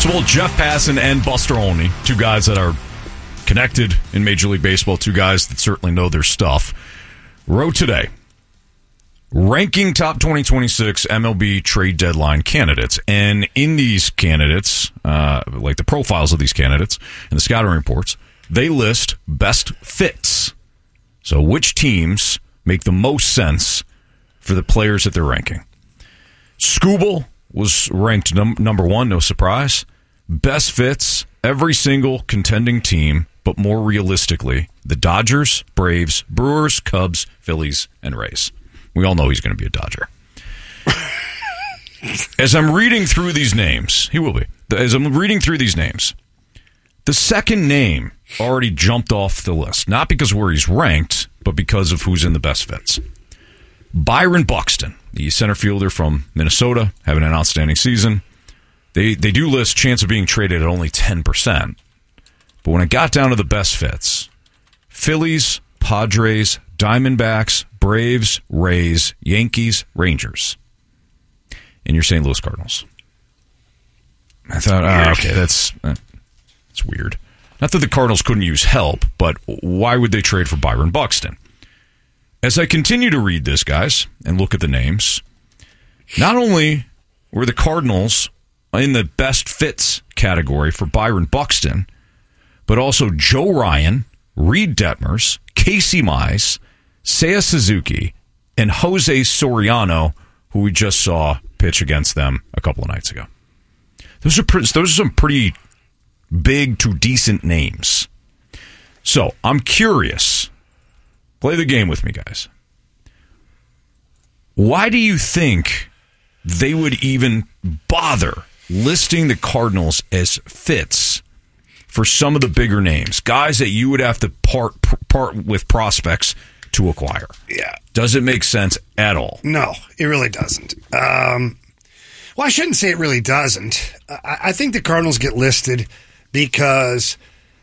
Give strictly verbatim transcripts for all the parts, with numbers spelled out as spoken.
So both Jeff Passan and Buster Olney, two guys that are connected in Major League Baseball, two guys that certainly know their stuff, wrote today, ranking top twenty twenty-six M L B trade deadline candidates. And in these candidates, uh, like the profiles of these candidates and the scouting reports, they list best fits. So which teams make the most sense for the players that they're ranking. Skubal was ranked num- number one, no surprise. Best fits, every single contending team, but more realistically, the Dodgers, Braves, Brewers, Cubs, Phillies, and Rays. We all know he's going to be a Dodger. As I'm reading through these names, he will be. As I'm reading through these names, the second name already jumped off the list, not because of where he's ranked, but because of who's in the best fits. Byron Buxton, the center fielder from Minnesota, having an outstanding season. They they do list chance of being traded at only ten percent. But when it got down to the best fits, Phillies, Padres, Diamondbacks, Braves, Rays, Yankees, Rangers, and your Saint Louis Cardinals. I thought, ah, okay, that's... Uh, It's weird. Not that the Cardinals couldn't use help, but why would they trade for Byron Buxton? As I continue to read this, guys, and look at the names, not only were the Cardinals in the best fits category for Byron Buxton, but also Joe Ryan, Reed Detmers, Casey Mize, Seiya Suzuki, and Jose Soriano, who we just saw pitch against them a couple of nights ago. Those are pre- those are some pretty big to decent names. So, I'm curious. Play the game with me, guys. Why do you think they would even bother listing the Cardinals as fits for some of the bigger names? Guys that you would have to part part with prospects to acquire. Yeah. Does it make sense at all? No, it really doesn't. Um, well, I shouldn't say it really doesn't. I, I think the Cardinals get listed because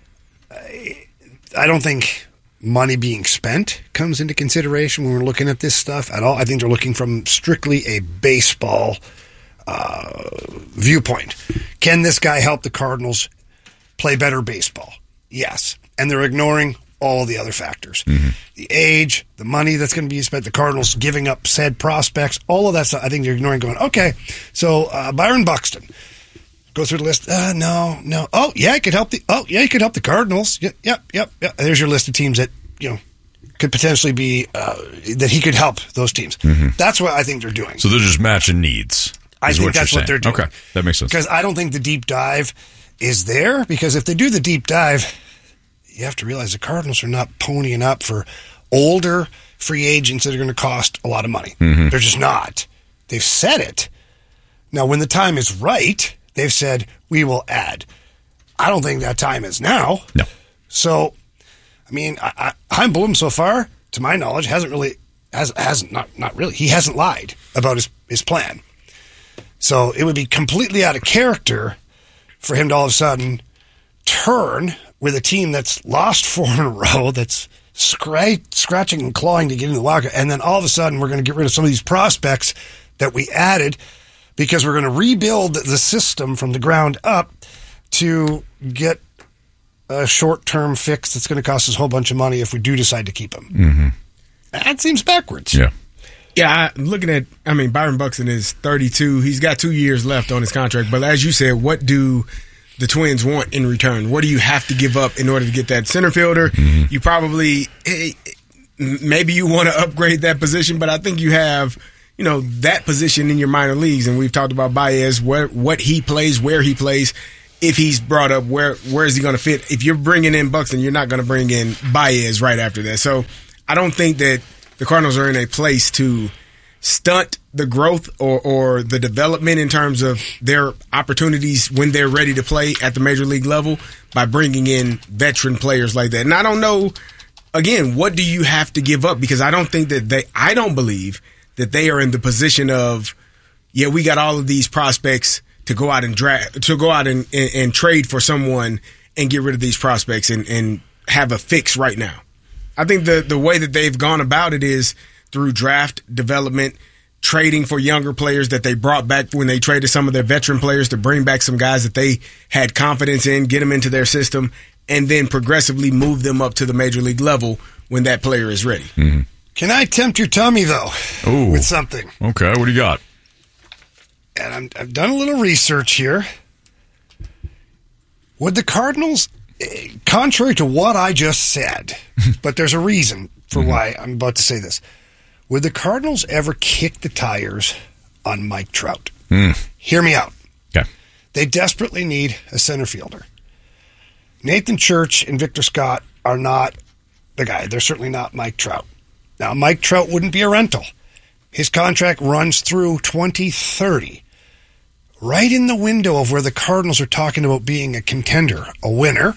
I don't think money being spent comes into consideration when we're looking at this stuff at all. I think they're looking from strictly a baseball uh, viewpoint. Can this guy help the Cardinals play better baseball? Yes. And they're ignoring all the other factors. Mm-hmm. The age, the money that's going to be spent, the Cardinals giving up said prospects, all of that stuff. I think they're ignoring going, okay, so uh, Byron Buxton. Go through the list. Uh, no, no. Oh, yeah, he could help the. Oh, yeah, he could help the Cardinals. Yep, yep, yep. yep. There's your list of teams that you know could potentially be uh, that he could help those teams. Mm-hmm. That's what I think they're doing. So they're just matching needs. I think what that's what they're doing. Okay, that makes sense. Because I don't think the deep dive is there. Because if they do the deep dive, you have to realize the Cardinals are not ponying up for older free agents that are going to cost a lot of money. Mm-hmm. They're just not. They've said it. Now, when the time is right, they've said, we will add. I don't think that time is now. No. So, I mean, I, I, Chaim Bloom so far, to my knowledge, hasn't really, has, hasn't, not, not really, he hasn't lied about his, his plan. So it would be completely out of character for him to all of a sudden turn with a team that's lost four in a row, that's scra- scratching and clawing to get in the wild card, and then all of a sudden we're going to get rid of some of these prospects that we added because we're going to rebuild the system from the ground up to get a short-term fix that's going to cost us a whole bunch of money if we do decide to keep him. Mm-hmm. That seems backwards. Yeah. Yeah, I, looking at, I mean, Byron Buxton is thirty-two. He's got two years left on his contract. But as you said, what do the Twins want in return? What do you have to give up in order to get that center fielder? Mm-hmm. You probably, maybe you want to upgrade that position, but I think you have, you know, that position in your minor leagues. And we've talked about Baez, where, what he plays, where he plays. If he's brought up, where where is he going to fit? If you're bringing in Buxton, you're not going to bring in Baez right after that. So I don't think that the Cardinals are in a place to stunt the growth or, or the development in terms of their opportunities when they're ready to play at the major league level by bringing in veteran players like that. And I don't know, again, what do you have to give up? Because I don't think that they, I don't believe that they are in the position of, yeah, we got all of these prospects to go out and drag, to go out and, and, and trade for someone and get rid of these prospects and, and have a fix right now. I think the, the way that they've gone about it is through draft development, trading for younger players that they brought back when they traded some of their veteran players to bring back some guys that they had confidence in, get them into their system, and then progressively move them up to the major league level when that player is ready. Mm-hmm. Can I tempt your tummy, though, Ooh. with something? Okay, what do you got? And I'm, I've done a little research here. Would the Cardinals, eh, contrary to what I just said, but there's a reason for mm-hmm. why I'm about to say this, would the Cardinals ever kick the tires on Mike Trout? Mm. Hear me out. Okay. They desperately need a center fielder. Nathan Church and Victor Scott are not the guy. They're certainly not Mike Trout. Now, Mike Trout wouldn't be a rental. His contract runs through twenty thirty. Right in the window of where the Cardinals are talking about being a contender, a winner.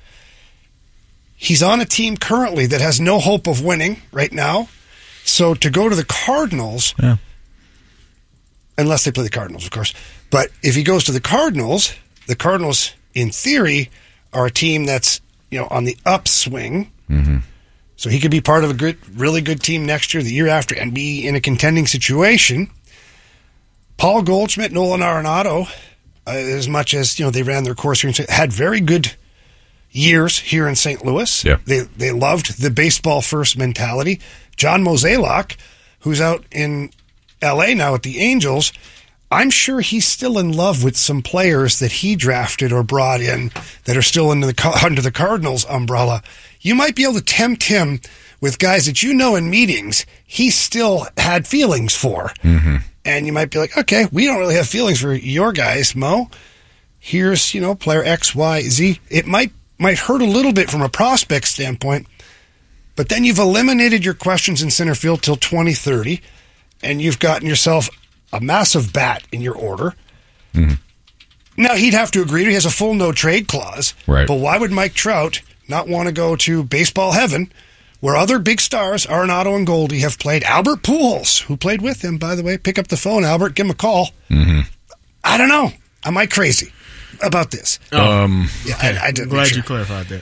He's on a team currently that has no hope of winning right now. So to go to the Cardinals, yeah. unless they play the Cardinals, of course. But if he goes to the Cardinals, the Cardinals, in theory, are a team that's, you know, on the upswing. Mm-hmm. So he could be part of a good, really good team next year, the year after, and be in a contending situation. Paul Goldschmidt, Nolan Arenado, uh, as much as, you know, they ran their course here, and had very good years here in Saint Louis. Yeah. They they loved the baseball first mentality. John Mozeliak, who's out in L A now at the Angels, I'm sure he's still in love with some players that he drafted or brought in that are still under the, under the Cardinals umbrella. You might be able to tempt him with guys that you know in meetings he still had feelings for. Mm-hmm. And you might be like, okay, we don't really have feelings for your guys, Mo. Here's, you know, player X, Y, Z. It might might hurt a little bit from a prospect standpoint, but then you've eliminated your questions in center field till twenty thirty, and you've gotten yourself a massive bat in your order. Mm-hmm. Now, he'd have to agree. He has a full no-trade clause. Right. But why would Mike Trout not want to go to baseball heaven where other big stars, Arenado and Goldie, have played? Albert Pujols, who played with him, by the way. Pick up the phone, Albert. Give him a call. Mm-hmm. I don't know. Am I crazy about this? Oh, um, yeah, I, I did. I'm glad sure. you clarified that.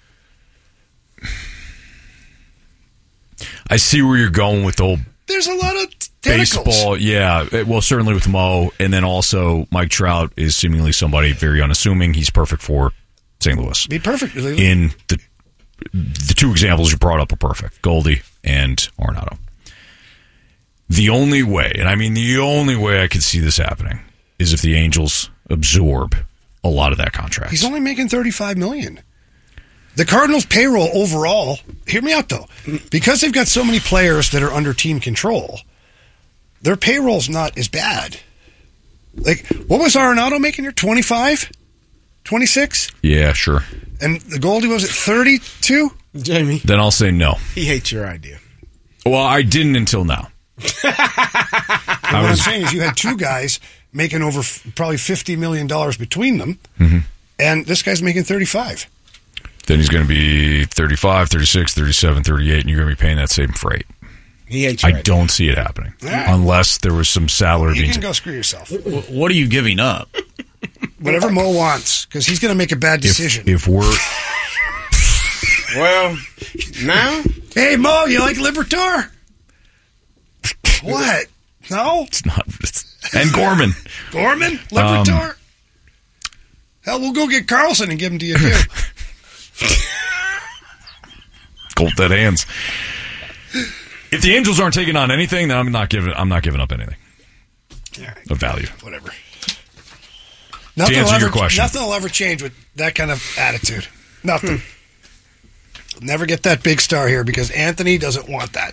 I see where you're going with the whole There's a lot of tentacles. baseball. Yeah, it- well, certainly with Mo, and then also Mike Trout is seemingly somebody very unassuming. He's perfect for Saint Louis. Be perfect. In the the two examples you brought up are perfect, Goldie and Arenado. The only way, and I mean the only way I could see this happening, is if the Angels absorb a lot of that contract. He's only making thirty-five million dollars. The Cardinals' payroll overall, hear me out though, because they've got so many players that are under team control, their payroll's not as bad. Like, what was Arenado making here? twenty-five? twenty-six? Yeah, sure. And the Goldie was at thirty-two? Jamie, Then I'll say no. he hates your idea. Well, I didn't until now. I what I'm saying is you had two guys making over f- probably fifty million dollars between them, mm-hmm. and this guy's making thirty-five. Then he's going to be thirty-five, thirty-six, thirty-seven, thirty-eight, and you're going to be paying that same freight. He hates your I idea. don't see it happening. Right. Unless there was some salary You being can go screw yourself. What are you giving up? Whatever Mo wants, because he's going to make a bad decision. If, if we're... Well, now? Hey, Mo, you like Libertor? What? No? It's not... It's, and Gorman. Gorman? Libertor? Um, Hell, we'll go get Carlson and give him to you, too. Cold dead hands. If the Angels aren't taking on anything, then I'm not giving. I'm not giving up anything Right. of value. Whatever. Nothing to answer will your ever, question, nothing will ever change with that kind of attitude. Nothing. Hmm. Never get that big star here because Anthony doesn't want that.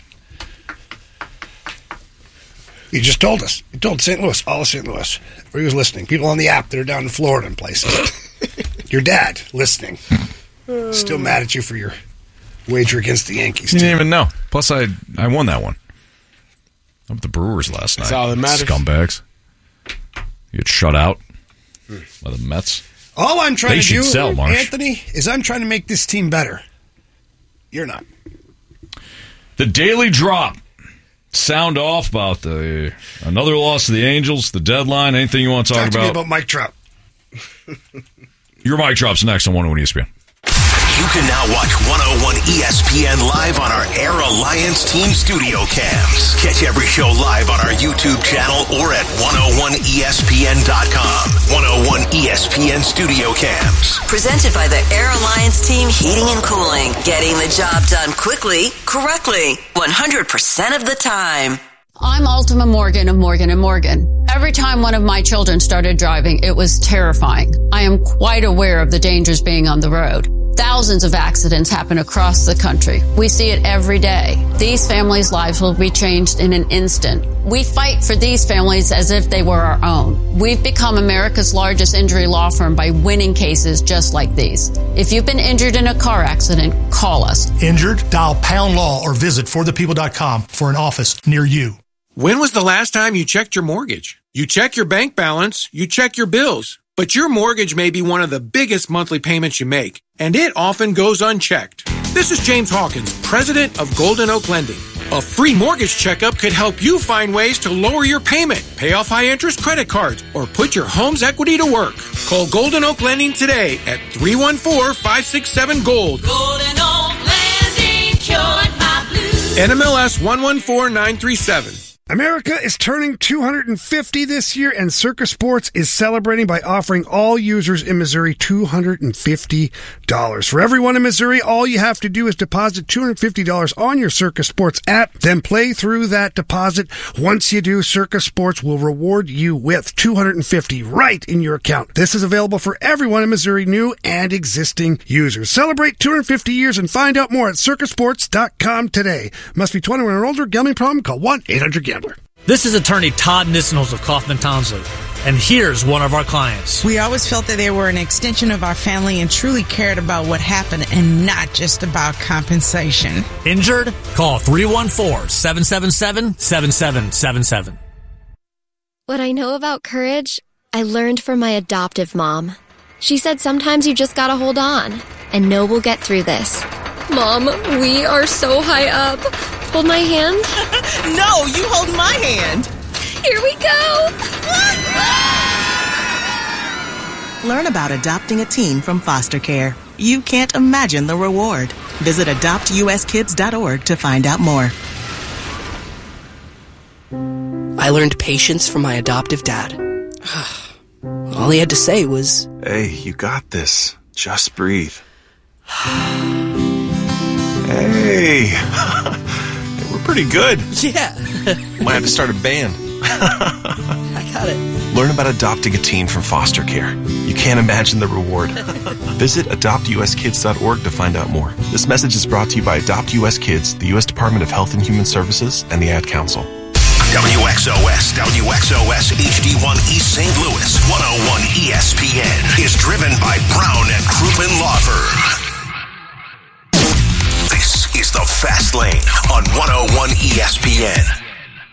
He just told us. He told Saint Louis, all of Saint Louis, where he was listening. People on the app that are down in Florida and places. Your dad listening. Still mad at you for your wager against the Yankees. You too. didn't even know. Plus, I I won that one. I'm with the Brewers last That's night. all that matters. Scumbags. You get shut out by the Mets. All I'm trying They to should do, sell, Marsh. Anthony, is I'm trying to make this team better. You're not. The Daily Drop. Sound off about the another loss to the Angels, the deadline, anything you want to talk, Talk to about. me about Mike Trout. Your Mike Drop's next on one oh one E S P N. You can now watch one oh one E S P N live on our Air Alliance Team studio cams. Catch every show live on our YouTube channel or at one oh one E S P N dot com. one oh one E S P N studio cams. Presented by the Air Alliance Team Heating and Cooling. Getting the job done quickly, correctly, one hundred percent of the time. I'm Ultima Morgan of Morgan and Morgan. Every time one of my children started driving, it was terrifying. I am quite aware of the dangers being on the road. Thousands of accidents happen across the country. We see it every day. These families' lives will be changed in an instant. We fight for these families as if they were our own. We've become America's largest injury law firm by winning cases just like these. If you've been injured in a car accident, call us. Injured? Dial pound law or visit for the people dot com for an office near you. When was the last time you checked your mortgage? You check your bank balance, you check your bills, but your mortgage may be one of the biggest monthly payments you make, and it often goes unchecked. This is James Hawkins, president of Golden Oak Lending. A free mortgage checkup could help you find ways to lower your payment, pay off high-interest credit cards, or put your home's equity to work. Call Golden Oak Lending today at three one four, five six seven, GOLD. Golden Oak Lending cured my blues. N M L S one one four nine three seven. America is turning two hundred fifty this year, and Circa Sports is celebrating by offering all users in Missouri two hundred fifty dollars. For everyone in Missouri, all you have to do is deposit two hundred fifty dollars on your Circa Sports app, then play through that deposit. Once you do, Circa Sports will reward you with two hundred fifty dollars right in your account. This is available for everyone in Missouri, new and existing users. Celebrate two hundred fifty years and find out more at circa sports dot com today. Must be twenty-one or older. Gambling problem? Call one eight hundred gambler. This is attorney Todd Nissenholz of Kaufman Townsley, and here's one of our clients. We always felt that they were an extension of our family and truly cared about what happened and not just about compensation. Injured? Call three one four, seven seven seven, seven seven seven seven. What I know about courage, I learned from my adoptive mom. She said sometimes you just gotta hold on and know we'll get through this. Mom, we are so high up. Hold my hand. No, you hold my hand. Here we go. Learn about adopting a teen from foster care. You can't imagine the reward. Visit adopt u s kids dot org to find out more. I learned patience from my adoptive dad. All he had to say was, "Hey, you got this. Just breathe." Hey, we're pretty good. Yeah. Might have to start a band. I got it. Learn about adopting a teen from foster care. You can't imagine the reward. Visit adopt u s kids dot org to find out more. This message is brought to you by Adopt U S Kids, the U S Department of Health and Human Services, and the Ad Council. W X O S, W X O S H D one East Saint Louis, one oh one E S P N is driven by Brown and Krugman Law Firm. This is the Fast Lane on one oh one E S P N.